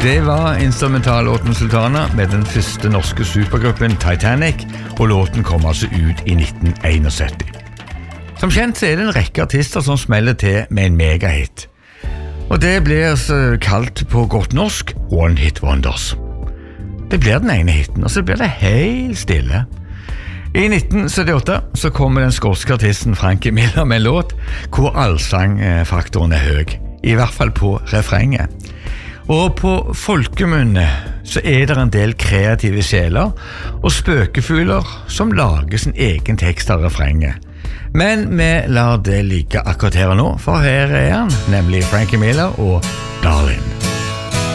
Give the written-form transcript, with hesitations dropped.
Det var instrumentallåten Sultana med den første norske supergruppen Titanic, og låten kom altså ut i 1971. Som kjent så det en rekke artister som smeller til med en megahit. Og det blir kalt på godt norsk One Hit Wonders. Det blir den ene hiten, og så blir det helt stille. I 1978 så kommer den skotske artisten Frankie Miller med en låt hvor allsangfaktoren høy, i hvert fall på refrenget. Og på folkemunne så det en del kreative sjeler og spøkefugler som lager sin egen tekst av refrenget. Men vi lar det ligge akkurat her og nå, for her han, nemlig Frankie Miller og Darling.